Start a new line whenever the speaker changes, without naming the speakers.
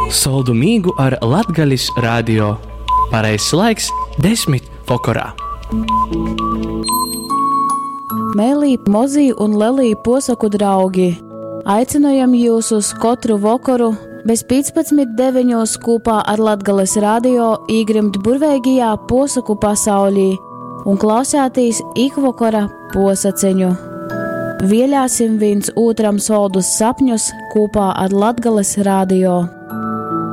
Soldu mīgu ar Latgalis radio. Pareizs laiks 10 vakarā.
Mēlī, mozī un lelī posaku draugi. Aicinojam jūs uz katru vakaru bez 15:9 kopā ar Latgales radio īgrimt burveigajā posaku pasaulī un klausētīs ikvakara posaceņu. Vielāsim viens otram soldus sapņus kopā ar Latgales radio.